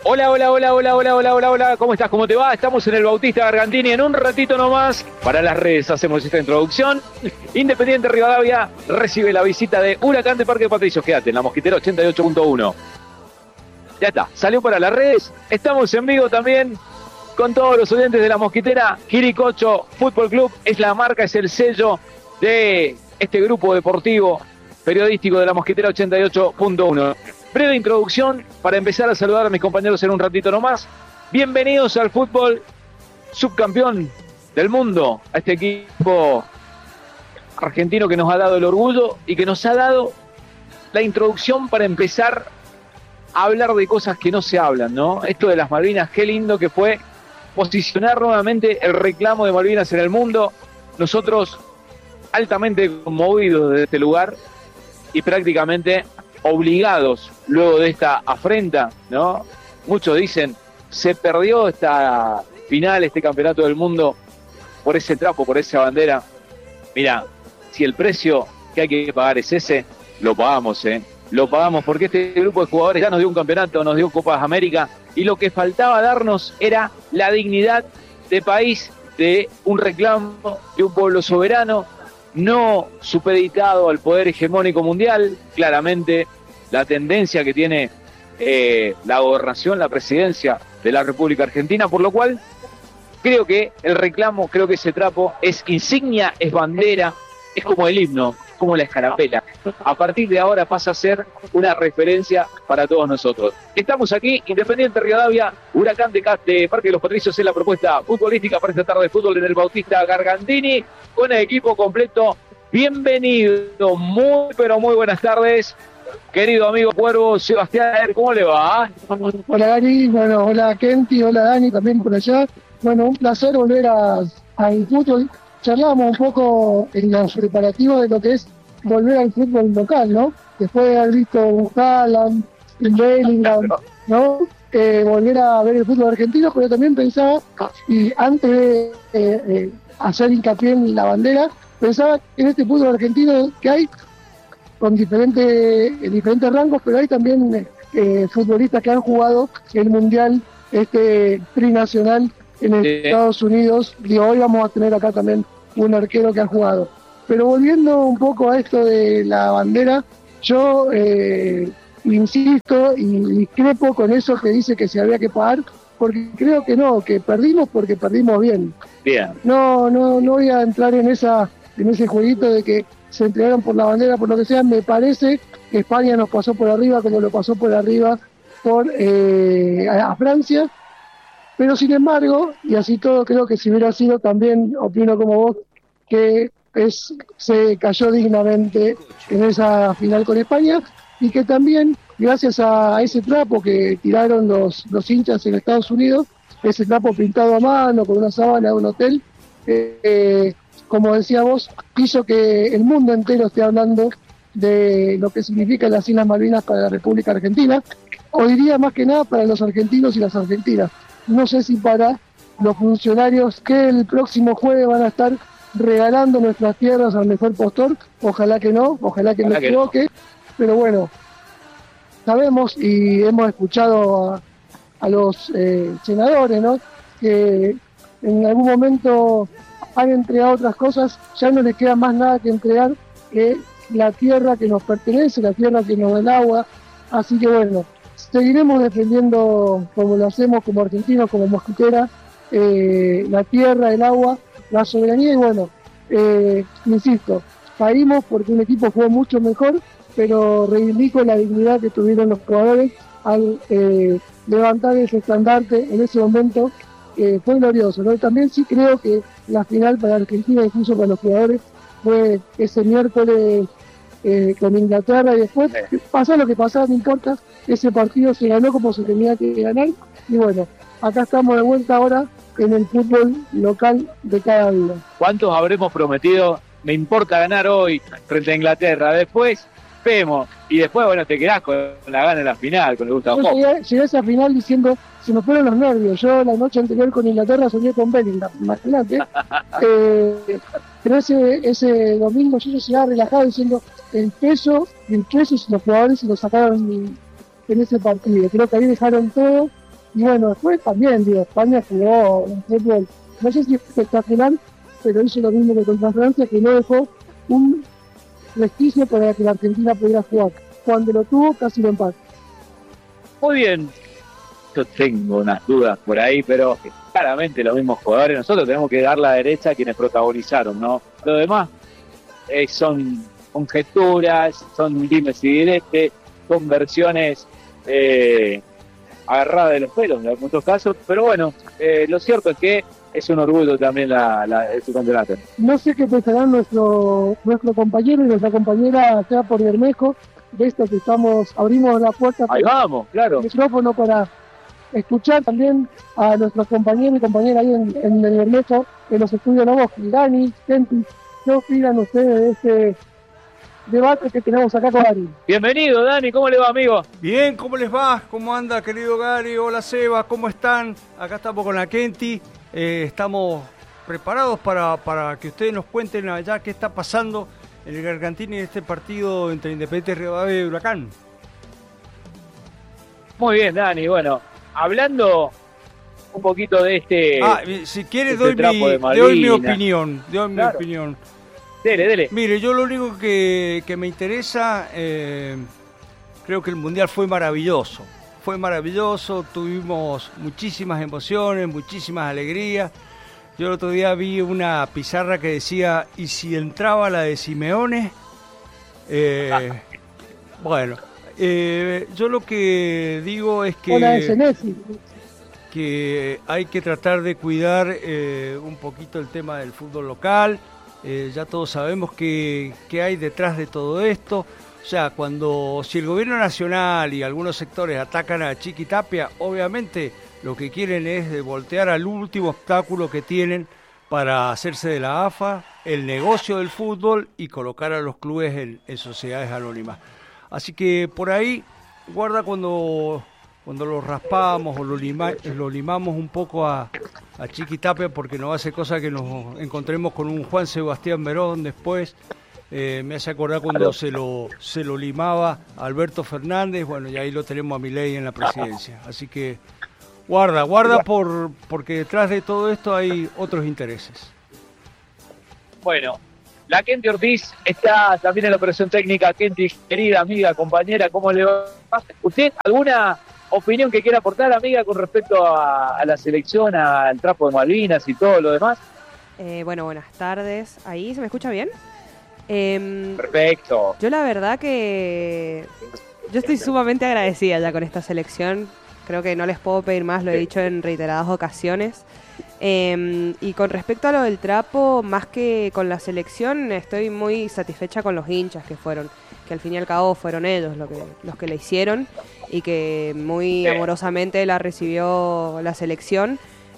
Hola, hola, hola, hola, hola, hola, hola, hola, ¿cómo estás? ¿Cómo te va? Estamos en el Bautista Gargantini en un ratito nomás. Para las redes hacemos esta introducción. Independiente Rivadavia recibe la visita de Huracán de Parque Patricios. Quédate en la Mosquitera 88.1. Ya está, salió para las redes. Estamos en vivo también con todos los oyentes de la Mosquitera. Quiricocho Fútbol Club es la marca, es el sello de este grupo deportivo periodístico de la Mosquitera 88.1. Breve introducción para empezar a saludar a mis compañeros en un ratito nomás. Bienvenidos al fútbol subcampeón del mundo, a este equipo argentino que nos ha dado el orgullo y que nos ha dado la introducción para empezar a hablar de cosas que no se hablan, ¿no? Esto de las Malvinas, qué lindo que fue posicionar nuevamente el reclamo de Malvinas en el mundo. Nosotros altamente conmovidos de este lugar y prácticamente obligados luego de esta afrenta, ¿no? Muchos dicen, se perdió esta final, este campeonato del mundo por ese trapo, por esa bandera. Mira, si el precio que hay que pagar es ese, lo pagamos, lo pagamos porque este grupo de jugadores ya nos dio un campeonato, nos dio Copas América y lo que faltaba darnos era la dignidad de país, de un reclamo, de un pueblo soberano, no supeditado al poder hegemónico mundial. Claramente la tendencia que tiene la gobernación, la presidencia de la República Argentina, por lo cual creo que el reclamo, creo que ese trapo es insignia, es bandera, es como el himno, como la escarapela. A partir de ahora pasa a ser una referencia para todos nosotros. Estamos aquí, Independiente Rivadavia, Huracán de Parque de los Patricios es la propuesta futbolística para esta tarde de fútbol en el Bautista Gargantini, con el equipo completo. Bienvenido, muy pero muy buenas tardes, querido amigo Cuervo, Sebastián, ¿cómo le va? Hola Dani, bueno, hola Kenty, hola Dani también por allá. Bueno, un placer volver al fútbol. Charlamos un poco en los preparativos de lo que es volver al fútbol local, ¿no? Después de haber visto un Haaland, un Bellingham, ¿no? Volver a ver el fútbol argentino, pero también pensaba, y antes de hacer hincapié en la bandera, pensaba en este fútbol argentino que hay con diferentes rangos, pero hay también futbolistas que han jugado el Mundial trinacional en Estados Unidos. Digo, hoy vamos a tener acá también un arquero que ha jugado. Pero volviendo un poco a esto de la bandera, yo insisto y discrepo con eso que dice que se había que pagar, porque creo que no, que perdimos porque perdimos bien. No voy a entrar en ese jueguito de que se entregaron por la bandera, por lo que sea. Me parece que España nos pasó por arriba como lo pasó por arriba a Francia, pero sin embargo, y así todo, creo que si hubiera sido, también opino como vos, que se cayó dignamente en esa final con España, y que también, gracias a ese trapo que tiraron los hinchas en Estados Unidos, ese trapo pintado a mano con una sábana de un hotel, como decía vos, hizo que el mundo entero esté hablando de lo que significan las Islas Malvinas para la República Argentina, o diría más que nada para los argentinos y las argentinas. No sé si para los funcionarios que el próximo jueves van a estar regalando nuestras tierras al mejor postor, ojalá que no, ojalá que me equivoque, pero bueno, sabemos y hemos escuchado a los senadores, ¿no?, que en algún momento han entregado otras cosas, ya no les queda más nada que entregar que la tierra que nos pertenece, la tierra que nos da el agua. Así que bueno, seguiremos defendiendo, como lo hacemos como argentinos, como Mosquitera, la tierra, el agua, la soberanía. Y bueno, insisto, caímos porque un equipo jugó mucho mejor, pero reivindico la dignidad que tuvieron los jugadores al levantar ese estandarte en ese momento. Fue glorioso, ¿no? Y también sí creo que la final para Argentina, incluso para los jugadores, fue ese miércoles con Inglaterra, y después pasó lo que pasaba, no importa, ese partido se ganó como se tenía que ganar. Y bueno, acá estamos de vuelta ahora en el fútbol local de cada día. ¿Cuántos habremos prometido? Me importa ganar hoy frente a Inglaterra, después vemos, y después, bueno, te quedás con la gana en la final, con el Gustavo. Llegué a esa final diciendo, se me fueron los nervios. Yo la noche anterior con Inglaterra soñé con Bellingham, imagínate. Pero ese domingo yo llegaba relajado diciendo el peso y los jugadores se lo sacaron en ese partido. Creo que ahí dejaron todo Y bueno, después también, España jugó un fútbol, no sé si espectacular, pero hizo lo mismo que contra Francia, que no dejó un resquicio para que la Argentina pudiera jugar. Cuando lo tuvo, casi lo empató. Muy bien. Yo tengo unas dudas por ahí, pero claramente los mismos jugadores, nosotros tenemos que dar la derecha a quienes protagonizaron, ¿no? Lo demás son conjeturas, son dimes y diretes, son versiones agarradas de los pelos en muchos casos, pero bueno, lo cierto es que es un orgullo también su campeonato. No sé qué pensarán nuestro compañero y nuestra compañera acá por Bermejo, de esto que abrimos la puerta. Ahí vamos, claro. El micrófono para escuchar también a nuestros compañeros y compañeras ahí en el Bermejo, en los estudios de la voz. Dani, Kenti, ¿qué opinan ustedes de este debate que tenemos acá con Gary? Bienvenido, Dani, ¿cómo le va, amigo? Bien, ¿cómo les va? ¿Cómo anda, querido Gary? Hola, Seba, ¿cómo están? Acá estamos con la Kenti, estamos preparados para que ustedes nos cuenten allá qué está pasando en el Gargantini en este partido entre Independiente Rivadavia y Huracán. Muy bien, Dani, bueno, hablando un poquito de si quieres doy mi opinión. Dele. Mire, yo lo único que me interesa, creo que el Mundial fue maravilloso, tuvimos muchísimas emociones, muchísimas alegrías. Yo el otro día vi una pizarra que decía, ¿y si entraba la de Simeone? Bueno, yo lo que digo es que hay que tratar de cuidar un poquito el tema del fútbol local. Ya todos sabemos qué hay detrás de todo esto. O sea, si el gobierno nacional y algunos sectores atacan a Chiqui Tapia, obviamente lo que quieren es voltear al último obstáculo que tienen para hacerse de la AFA, el negocio del fútbol y colocar a los clubes en sociedades anónimas. Así que por ahí, guarda cuando lo raspamos o lo limamos un poco a Chiqui Tapia, porque no hace cosa que nos encontremos con un Juan Sebastián Verón después. Me hace acordar cuando se lo limaba a Alberto Fernández, bueno, y ahí lo tenemos a Milei en la presidencia. Así que guarda porque detrás de todo esto hay otros intereses. Bueno, la Kenti Ortiz está también en la operación técnica. Kenti, querida amiga, compañera, ¿cómo le va? ¿Usted alguna opinión que quiera aportar, amiga, con respecto a la selección, al trapo de Malvinas y todo lo demás? Bueno, buenas tardes. ¿Ahí se me escucha bien? Perfecto. Yo la verdad que yo estoy sumamente agradecida ya con esta selección. Creo que no les puedo pedir más, lo he dicho en reiteradas ocasiones. Y con respecto a lo del trapo, más que con la selección, estoy muy satisfecha con los hinchas que al fin y al cabo fueron ellos los que la hicieron y que muy amorosamente la recibió la selección.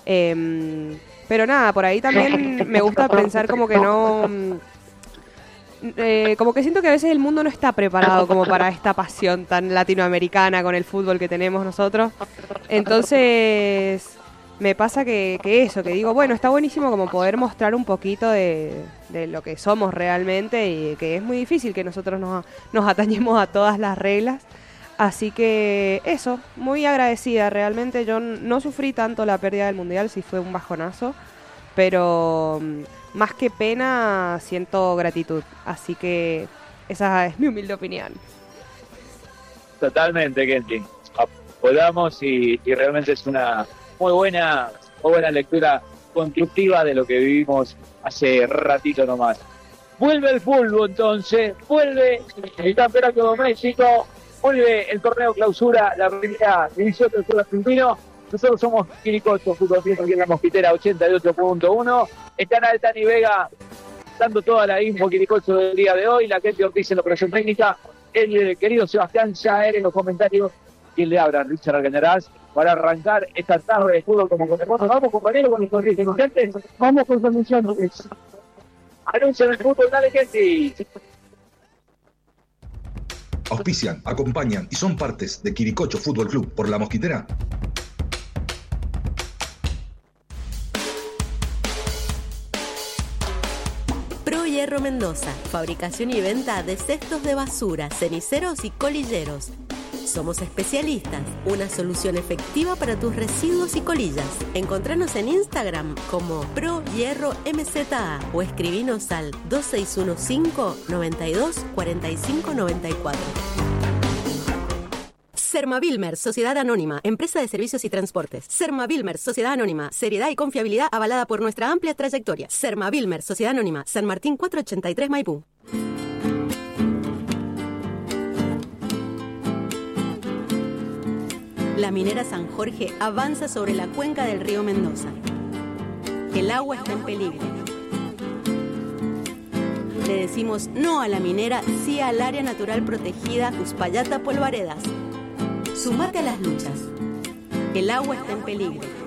Pero nada, por ahí también me gusta pensar como que no... como que siento que a veces el mundo no está preparado como para esta pasión tan latinoamericana con el fútbol que tenemos nosotros. Entonces me pasa que digo, bueno, está buenísimo como poder mostrar un poquito de lo que somos realmente y que es muy difícil que nosotros nos atañemos a todas las reglas. Así que eso, muy agradecida. Realmente yo no sufrí tanto la pérdida del Mundial, sí fue un bajonazo, pero más que pena siento gratitud. Así que esa es mi humilde opinión. Totalmente, Kenti. Apoyamos y realmente es una muy buena lectura constructiva de lo que vivimos hace ratito nomás. Vuelve el fútbol entonces, vuelve el campeonato doméstico, vuelve el torneo clausura, la primera división del fútbol argentino. Nosotros somos Quiricocho, Fútbol Fiesta aquí en la Mosquitera 88.1. Están Altani y Vega dando toda la info Quiricocho del día de hoy. La Kenti Ortiz en la operación técnica. El querido Sebastián Jaer en los comentarios. Quien le habla, Richard Alcañarás, para arrancar esta tarde de fútbol como corresponde. Vamos, compañero, con los corrientes. Vamos con su anuncio. Anuncian el fútbol, dale, Kenti. Auspician, acompañan y son partes de Quiricocho Fútbol Club por La Mosquitera. Pro Hierro Mendoza, fabricación y venta de cestos de basura, ceniceros y colilleros. Somos especialistas, una solución efectiva para tus residuos y colillas. Encontranos en Instagram como ProHierroMZA o escribinos al 2615 92 45 94. Sermavilmer, Sociedad Anónima, empresa de servicios y transportes. Sermavilmer, Sociedad Anónima, seriedad y confiabilidad avalada por nuestra amplia trayectoria. Sermavilmer, Sociedad Anónima, San Martín 483 Maipú. La minera San Jorge avanza sobre la cuenca del río Mendoza. El agua está en peligro. Le decimos no a la minera, sí al área natural protegida Uspallata Polvaredas. Sumate a las luchas. El agua está en peligro.